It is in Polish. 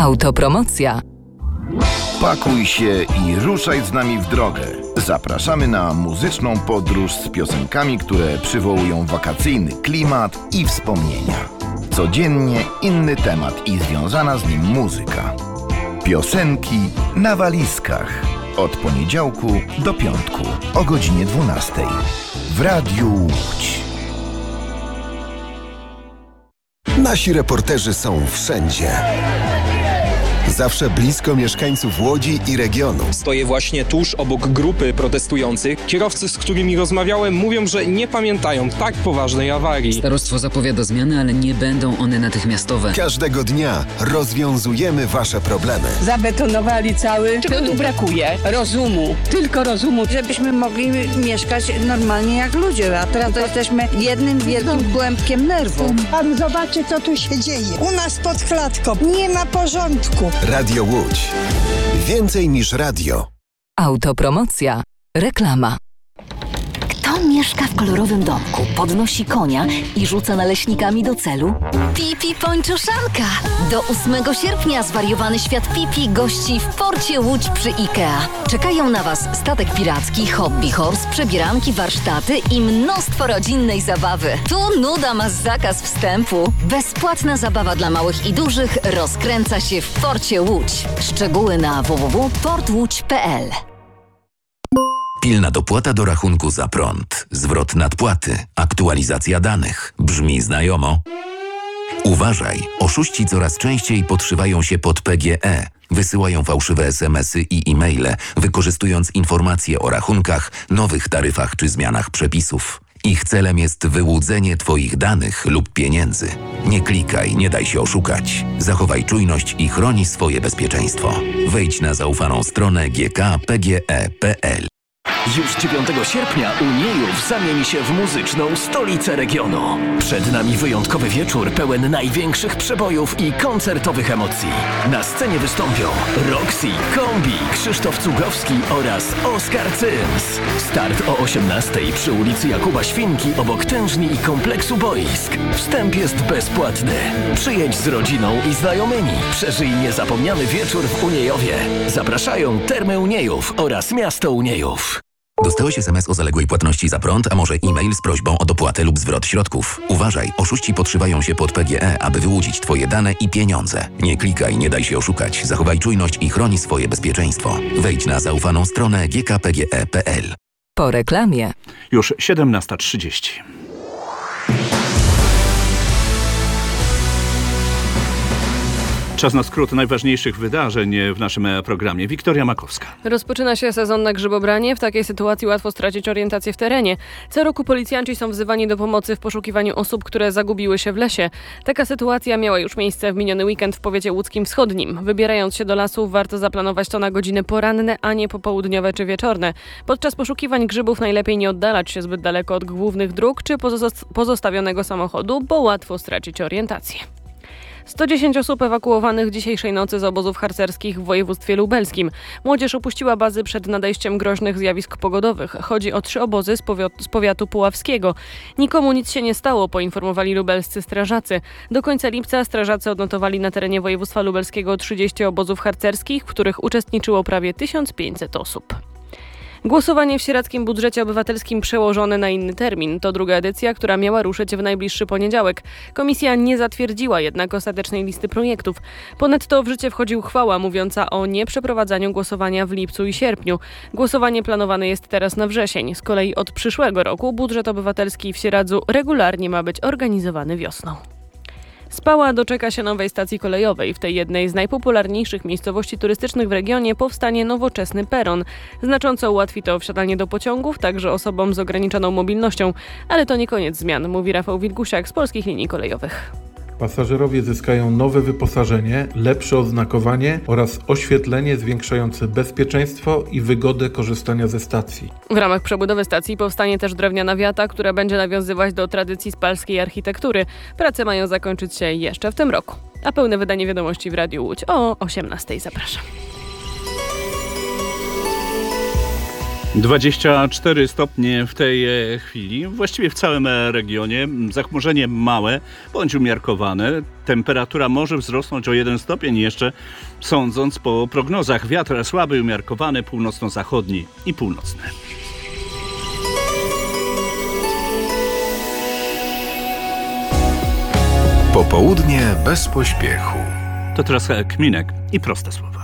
Autopromocja. Pakuj się i ruszaj z nami w drogę. Zapraszamy na muzyczną podróż z piosenkami, które przywołują wakacyjny klimat i wspomnienia. Codziennie inny temat i związana z nim muzyka. Piosenki na walizkach. Od poniedziałku do piątku o godzinie 12 w Radiu Łódź. Nasi reporterzy są wszędzie. Zawsze blisko mieszkańców Łodzi i regionu. Stoję właśnie tuż obok grupy protestujących. Kierowcy, z którymi rozmawiałem, mówią, że nie pamiętają tak poważnej awarii. Starostwo zapowiada zmiany, ale nie będą one natychmiastowe. Każdego dnia rozwiązujemy wasze problemy. Zabetonowali cały. Czego tu brakuje? Rozumu. Tylko rozumu. Żebyśmy mogli mieszkać normalnie jak ludzie. A teraz to jesteśmy jednym wielkim kłębkiem nerwów. Pan zobaczy, co tu się dzieje. U nas pod klatką nie ma porządku. Radio Łódź. Więcej niż radio. Autopromocja. Reklama. Kto mieszka w kolorowym domku, podnosi konia i rzuca naleśnikami do celu? Pipi Pończoszanka! Do 8 sierpnia zwariowany świat Pipi gości w porcie Łódź przy IKEA. Czekają na Was statek piracki, hobby horse, przebieranki, warsztaty i mnóstwo rodzinnej zabawy. Tu nuda ma zakaz wstępu. Bezpłatna zabawa dla małych i dużych rozkręca się w porcie Łódź. Szczegóły na www.portłódź.pl. Pilna dopłata do rachunku za prąd, zwrot nadpłaty, aktualizacja danych. Brzmi znajomo? Uważaj, oszuści coraz częściej podszywają się pod PGE. Wysyłają fałszywe SMS-y i e-maile, wykorzystując informacje o rachunkach, nowych taryfach czy zmianach przepisów. Ich celem jest wyłudzenie Twoich danych lub pieniędzy. Nie klikaj, nie daj się oszukać. Zachowaj czujność i chroni swoje bezpieczeństwo. Wejdź na zaufaną stronę gkpge.pl. Już 9 sierpnia Uniejów zamieni się w muzyczną stolicę regionu. Przed nami wyjątkowy wieczór pełen największych przebojów i koncertowych emocji. Na scenie wystąpią Roxy, Kombi, Krzysztof Cugowski oraz Oskar Cyms. Start o 18:00 przy ulicy Jakuba Świnki obok tężni i kompleksu boisk. Wstęp jest bezpłatny. Przyjedź z rodziną i znajomymi. Przeżyj niezapomniany wieczór w Uniejowie. Zapraszają Termy Uniejów oraz Miasto Uniejów. Dostałeś SMS o zaległej płatności za prąd, a może e-mail z prośbą o dopłatę lub zwrot środków. Uważaj, oszuści podszywają się pod PGE, aby wyłudzić Twoje dane i pieniądze. Nie klikaj, nie daj się oszukać. Zachowaj czujność i chroni swoje bezpieczeństwo. Wejdź na zaufaną stronę gkpge.pl. Po reklamie. Już 17:30. Czas na skrót najważniejszych wydarzeń w naszym programie. Wiktoria Makowska. Rozpoczyna się sezon na grzybobranie. W takiej sytuacji łatwo stracić orientację w terenie. Co roku policjanci są wzywani do pomocy w poszukiwaniu osób, które zagubiły się w lesie. Taka sytuacja miała już miejsce w miniony weekend w powiecie łódzkim wschodnim. Wybierając się do lasów, warto zaplanować to na godziny poranne, a nie popołudniowe czy wieczorne. Podczas poszukiwań grzybów najlepiej nie oddalać się zbyt daleko od głównych dróg czy pozostawionego samochodu, bo łatwo stracić orientację. 110 osób ewakuowanych dzisiejszej nocy z obozów harcerskich w województwie lubelskim. Młodzież opuściła bazy przed nadejściem groźnych zjawisk pogodowych. Chodzi o 3 obozy z powiatu puławskiego. Nikomu nic się nie stało, poinformowali lubelscy strażacy. Do końca lipca strażacy odnotowali na terenie województwa lubelskiego 30 obozów harcerskich, w których uczestniczyło prawie 1500 osób. Głosowanie w sieradzkim budżecie obywatelskim przełożone na inny termin. To druga edycja, która miała ruszyć w najbliższy poniedziałek. Komisja nie zatwierdziła jednak ostatecznej listy projektów. Ponadto w życie wchodzi uchwała mówiąca o nieprzeprowadzaniu głosowania w lipcu i sierpniu. Głosowanie planowane jest teraz na wrzesień. Z kolei od przyszłego roku budżet obywatelski w Sieradzu regularnie ma być organizowany wiosną. Spała doczeka się nowej stacji kolejowej. W tej jednej z najpopularniejszych miejscowości turystycznych w regionie powstanie nowoczesny peron. Znacząco ułatwi to wsiadanie do pociągów, także osobom z ograniczoną mobilnością. Ale to nie koniec zmian, mówi Rafał Wilgusiak z Polskich Linii Kolejowych. Pasażerowie zyskają nowe wyposażenie, lepsze oznakowanie oraz oświetlenie zwiększające bezpieczeństwo i wygodę korzystania ze stacji. W ramach przebudowy stacji powstanie też drewniana wiata, która będzie nawiązywać do tradycji spalskiej architektury. Prace mają zakończyć się jeszcze w tym roku. A pełne wydanie wiadomości w Radiu Łódź o 18:00. Zapraszam. 24 stopnie w tej chwili, właściwie w całym regionie. Zachmurzenie małe bądź umiarkowane. Temperatura może wzrosnąć o 1 stopień jeszcze, sądząc po prognozach. Wiatr słaby, umiarkowany, północno-zachodni i północny. Popołudnie bez pośpiechu. To teraz Kminek i proste słowa.